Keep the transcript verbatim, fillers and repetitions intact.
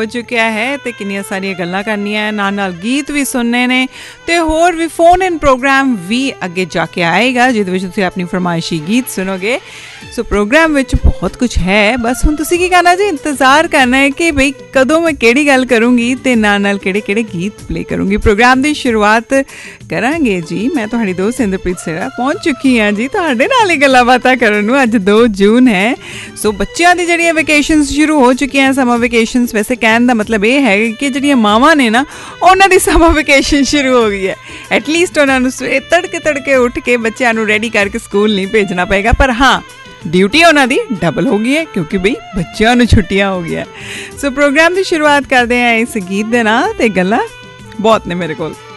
ਹੋ ਚੁੱਕਿਆ ਹੈ ਤੇ ਕਿੰਨੀਆਂ ਸਾਰੀਆਂ ਗੱਲਾਂ ਕਰਨੀਆਂ, ਨਾਲ ਨਾਲ ਗੀਤ ਵੀ ਸੁਣਨੇ ਨੇ ਤੇ ਹੋਰ ਵੀ ਫੋਨ ਇਨ ਪ੍ਰੋਗਰਾਮ ਵੀ ਅੱਗੇ ਜਾ ਕੇ ਆਏਗਾ ਜਿਹਦੇ ਵਿੱਚ ਤੁਸੀਂ ਆਪਣੀ ਫਰਮਾਇਸ਼ੀ ਗੀਤ ਸੁਣੋਗੇ। ਸੋ ਪ੍ਰੋਗਰਾਮ ਵਿੱਚ ਬਹੁਤ ਕੁਝ ਹੈ, ਬਸ ਹੁਣ ਤੁਸੀਂ ਕੀ ਕਰਨਾ ਜੀ, ਇੰਤਜ਼ਾਰ ਕਰਨਾ ਹੈ ਕਿ ਬਈ ਕਦੋਂ ਮੈਂ ਕਿਹੜੀ ਗੱਲ ਕਰੂੰਗੀ ਤੇ ਨਾਲ ਨਾਲ ਕਿਹੜੇ ਕਿਹੜੇ ਗੀਤ ਪਲੇ ਕਰੂੰਗੀ। ਪ੍ਰੋਗਰਾਮ ਦੀ ਸ਼ੁਰੂਆਤ ਕਰਾਂਗੇ ਜੀ, ਮੈਂ ਤੁਹਾਡੀ ਦੋਸਤ ਇੰਦਰਪ੍ਰੀਤ ਸੇਰਾ ਪਹੁੰਚ ਚੁੱਕੀ ਹਾਂ ਜੀ ਤੁਹਾਡੇ ਨਾਲ ਹੀ ਗੱਲਾਂ ਬਾਤਾਂ ਕਰਨ ਨੂੰ। ਅੱਜ ਦੋ ਜੂਨ ਹੈ, ਸੋ ਬੱਚਿਆਂ ਦੀ ਜਿਹੜੀਆਂ ਵੈਕੇਸ਼ਨਸ ਸ਼ੁਰੂ ਹੋ ਚੁੱਕੀਆਂ, ਸਮਰ ਵੈਕੇਸ਼ਨਸ। ਵੈਸੇ ਕਹਿਣ ਦਾ ਮਤਲਬ ਇਹ ਹੈ ਕਿ ਜਿਹੜੀਆਂ ਮਾਵਾਂ ਨੇ ਨਾ ਉਹਨਾਂ ਦੀ ਸਮਰ ਵੈਕੇਸ਼ਨ ਸ਼ੁਰੂ ਹੋ ਗਈ ਹੈ। ਐਟਲੀਸਟ ਉਹਨਾਂ ਨੂੰ ਸਵੇਰੇ ਤੜਕੇ ਤੜਕੇ ਉੱਠ ਕੇ ਬੱਚਿਆਂ ਨੂੰ ਰੈਡੀ ਕਰਕੇ ਸਕੂਲ ਨਹੀਂ ਭੇਜਣਾ ਪਏਗਾ, ਪਰ ਹਾਂ ਡਿਊਟੀ ਉਹਨਾਂ ਦੀ ਡਬਲ ਹੋ ਗਈ ਹੈ ਕਿਉਂਕਿ ਬਈ ਬੱਚਿਆਂ ਨੂੰ ਛੁੱਟੀਆਂ ਹੋ ਗਈਆਂ। ਸੋ ਪ੍ਰੋਗਰਾਮ ਦੀ ਸ਼ੁਰੂਆਤ ਕਰਦੇ ਹਾਂ ਇਸ ਗੀਤ ਦੇ ਨਾਲ ਤੇ ਗੱਲਾਂ ਬਹੁਤ ਨੇ ਮੇਰੇ ਕੋਲ।